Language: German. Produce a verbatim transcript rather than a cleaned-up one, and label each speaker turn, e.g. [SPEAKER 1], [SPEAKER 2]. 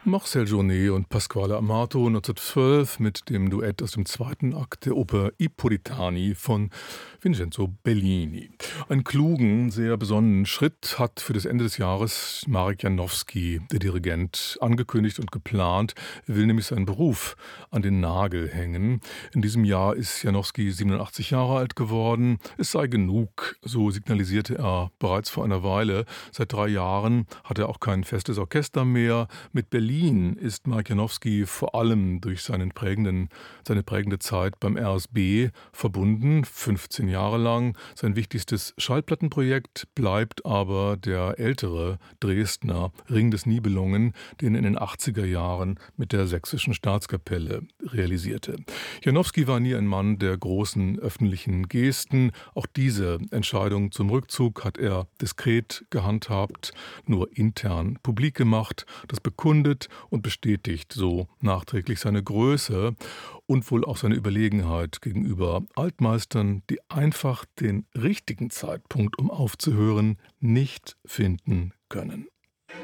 [SPEAKER 1] Marcel Journet und Pasquale Amato neunzehnhundertzwölf mit dem Duett aus dem zweiten Akt der Oper I Puritani von Vincenzo Bellini. Einen klugen, sehr besonnenen Schritt hat für das Ende des Jahres Marek Janowski, der Dirigent, angekündigt und geplant. Er will nämlich seinen Beruf an den Nagel hängen. In diesem Jahr ist Janowski siebenundachtzig Jahre alt geworden. Es sei genug, so signalisierte er bereits vor einer Weile. Seit drei Jahren hat er auch kein festes Orchester mehr. Mit Berlin ist Marek Janowski vor allem durch seinen prägenden, seine prägende Zeit beim R S B verbunden, fünfzehn Jahre lang. Sein wichtigstes Schallplattenprojekt bleibt aber der ältere Dresdner Ring des Nibelungen, den er in den achtziger Jahren mit der Sächsischen Staatskapelle realisierte. Janowski war nie ein Mann der großen öffentlichen Gesten. Auch diese Entscheidung zum Rückzug hat er diskret gehandhabt, nur intern publik gemacht, das bekundet und bestätigt so nachträglich seine Größe und wohl auch seine Überlegenheit gegenüber Altmeistern, die einfach den richtigen Zeitpunkt, um aufzuhören, nicht finden können.